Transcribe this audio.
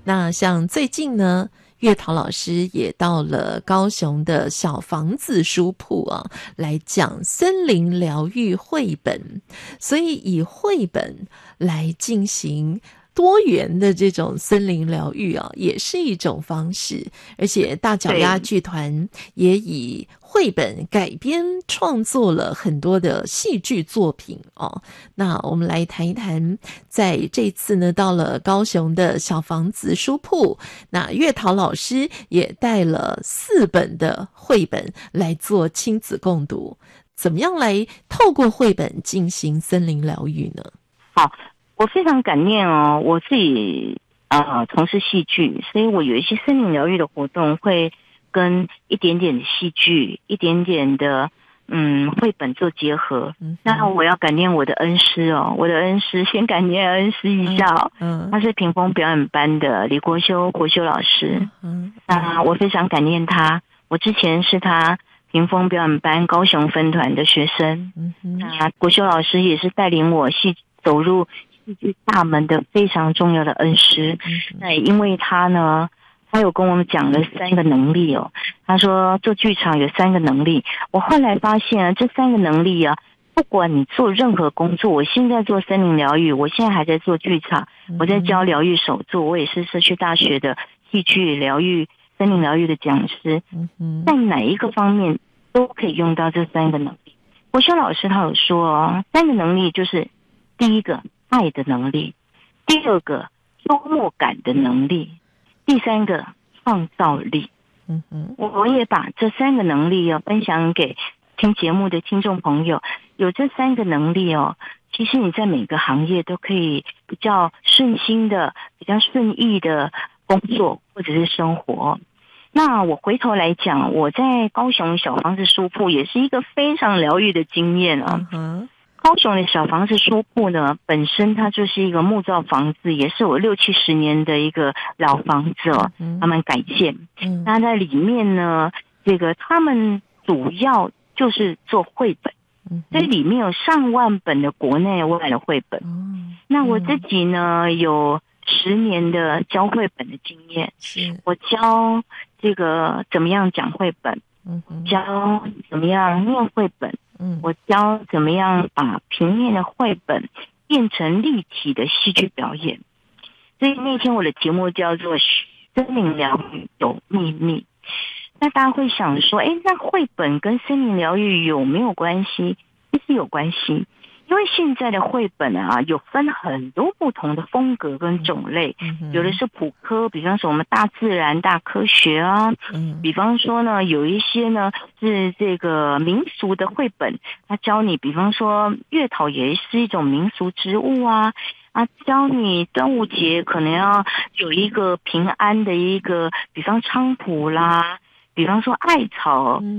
那像最近呢，月桃老师也到了高雄的小房子书铺啊，来讲森林疗愈绘本，所以以绘本来进行多元的这种森林疗愈啊，也是一种方式。而且大脚丫剧团也以绘本改编创作了很多的戏剧作品哦。那我们来谈一谈，在这次呢，到了高雄的小房子书铺，那月桃老师也带了4本的绘本来做亲子共读。怎么样来透过绘本进行森林疗愈呢？ 好，我非常感念哦，我自己从事戏剧，所以我有一些森林疗愈的活动会跟一点点的戏剧，一点点的绘本做结合。那我要感念我的恩师哦，我的恩师先感念恩师一下哦，他是屏风表演班的李国修老师。那我非常感念他，我之前是他屏风表演班高雄分团的学生。那国修老师也是带领我走入戏剧大门的非常重要的恩师。那因为他呢，他有跟我们讲了3个能力哦。他说做剧场有3个能力，我后来发现这3个能力啊，不管你做任何工作，我现在做森林疗愈，我现在还在做剧场，我在教疗愈手作，我也是社区大学的戏剧疗愈森林疗愈的讲师，在哪一个方面都可以用到这3个能力。国修老师他有说哦，3个能力就是第一个爱的能力，第二个幽默感的能力，第3个创造力。我也把这3个能力分享给听节目的听众朋友。有这3个能力哦，其实你在每个行业都可以比较顺心的、比较顺意的工作或者是生活。那我回头来讲，我在高雄小房子书铺也是一个非常疗愈的经验啊。高雄的小房子书铺呢，本身它就是一个木造房子，也是我60、70年的一个老房子哦，慢慢改建。那在里面呢，他们主要就是做绘本，所以里面有上万本的国内外的绘本。那我自己呢，有10年的教绘本的经验，我教怎么样讲绘本，教怎么样念绘本，我教怎么样把平面的绘本变成立体的戏剧表演。所以那天我的节目叫做森林疗愈有秘密。那大家会想说，那绘本跟森林疗愈有没有关系？其实有关系，因为现在的绘本啊，有分很多不同的风格跟种类，有的是普科，比方说我们大自然、大科学啊，比方说呢，有一些呢是民俗的绘本，它教你，比方说月桃也是一种民俗植物啊，教你端午节可能要有一个平安的比方菖蒲啦，比方说艾草。